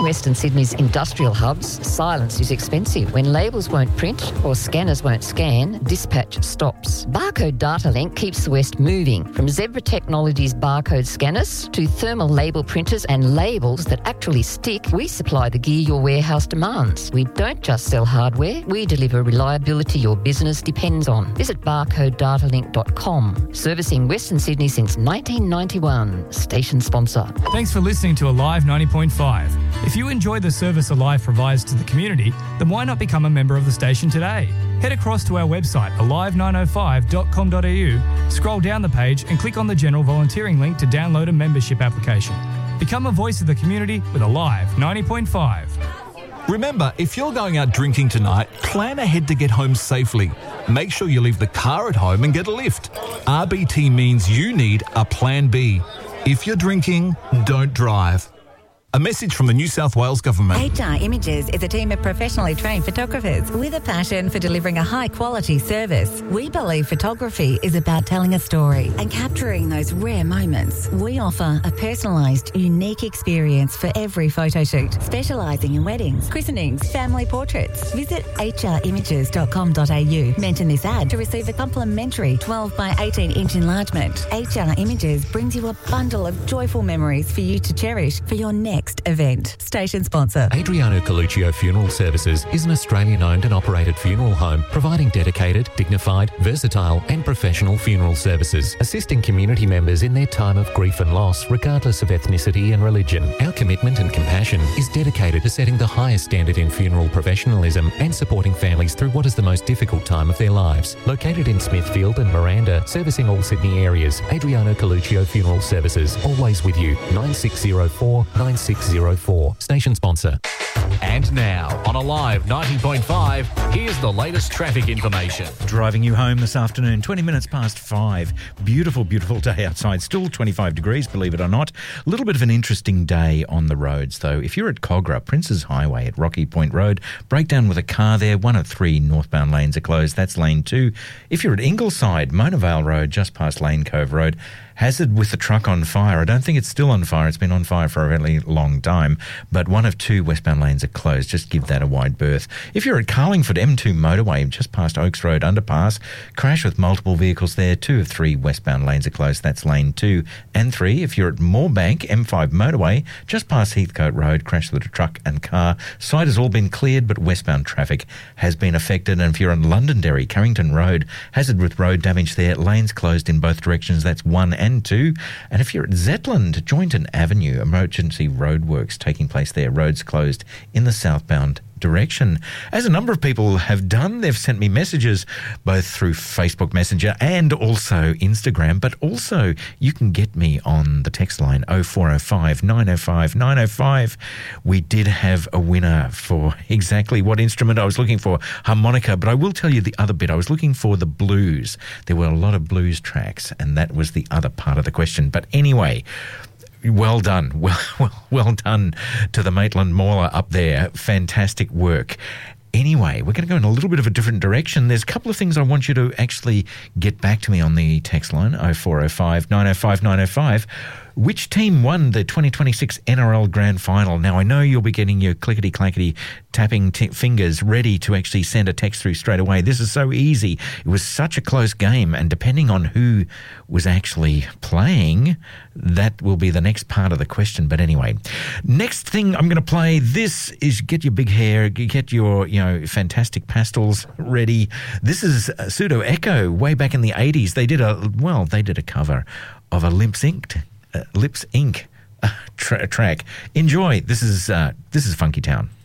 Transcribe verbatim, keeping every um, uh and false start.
In Western Sydney's industrial hubs, silence is expensive. When labels won't print or scanners won't scan, dispatch stops. Barcode Data Link keeps the West moving. From Zebra Technologies barcode scanners to thermal label printers and labels that actually stick, we supply the gear your warehouse demands. We don't just sell hardware, we deliver reliability your business depends on. Visit barcode data link dot com. Servicing Western Sydney since nineteen ninety-one. Station sponsor. Thanks for listening to Alive ninety point five. If you enjoy the service Alive provides to the community, then why not become a member of the station today? Head across to our website, alive nine oh five dot com dot a u, scroll down the page and click on the general volunteering link to download a membership application. Become a voice of the community with Alive ninety point five. Remember, if you're going out drinking tonight, plan ahead to get home safely. Make sure you leave the car at home and get a lift. R B T means you need a plan B. If you're drinking, don't drive. A message from the New South Wales Government. H R Images is a team of professionally trained photographers with a passion for delivering a high-quality service. We believe photography is about telling a story and capturing those rare moments. We offer a personalised, unique experience for every photo shoot, specialising in weddings, christenings, family portraits. Visit h r images dot com dot a u. Mention this ad to receive a complimentary twelve by eighteen inch enlargement. H R Images brings you a bundle of joyful memories for you to cherish for your next event. Station sponsor. Adriano Coluccio Funeral Services is an Australian-owned and operated funeral home providing dedicated, dignified, versatile and professional funeral services, assisting community members in their time of grief and loss regardless of ethnicity and religion. Our commitment and compassion is dedicated to setting the highest standard in funeral professionalism and supporting families through what is the most difficult time of their lives. Located in Smithfield and Miranda, servicing all Sydney areas, Adriano Coluccio Funeral Services, always with you. nine six zero four nine six zero four. Station sponsor. And now, on Alive ninety point five, here's the latest traffic information. Driving you home this afternoon, twenty minutes past five. Beautiful, beautiful day outside. Still twenty-five degrees, believe it or not. A little bit of an interesting day on the roads, though. If you're at Cogra, Prince's Highway at Rocky Point Road, breakdown with a car there. One of three northbound lanes are closed. That's lane two. If you're at Ingleside, Mona Vale Road, just past Lane Cove Road, hazard with the truck on fire. I don't think it's still on fire. It's been on fire for a really long time. But one of two westbound lanes are closed. Just give that a wide berth. If you're at Carlingford, M two motorway, just past Oaks Road underpass, crash with multiple vehicles there. Two of three westbound lanes are closed. That's lane two and three. If you're at Moorebank, M five motorway, just past Heathcote Road, crash with a truck and car. Site has all been cleared, but westbound traffic has been affected. And if you're on Londonderry, Carrington Road, hazard with road damage there. Lanes closed in both directions. That's one and two. And if you're at Zetland, Joynton Avenue, emergency roadworks taking place there. Roads closed in the southbound direction. As a number of people have done, they've sent me messages both through Facebook Messenger and also Instagram, but also you can get me on the text line oh four oh five nine oh five nine oh five. We did have a winner for exactly what instrument I was looking for, harmonica, but I will tell you the other bit. I was looking for the blues. There were a lot of blues tracks, and that was the other part of the question. But anyway, well done. Well, well, well done to the Maitland Mauler up there. Fantastic work. Anyway, we're going to go in a little bit of a different direction. There's a couple of things I want you to actually get back to me on the text line, oh four oh five nine oh five nine oh five. Which team won the twenty twenty-six N R L Grand Final? Now, I know you'll be getting your clickety-clackety tapping t- fingers ready to actually send a text through straight away. This is so easy. It was such a close game, and depending on who was actually playing, that will be the next part of the question. But anyway, next thing I'm going to play, this is get your big hair, get your, you know, fantastic pastels ready. This is Pseudo Echo way back in the eighties. They did a, well, they did a cover of a Lips Inc. Uh, Lips Inc. Uh, tra- track. Enjoy. This is uh, this is Funky Town.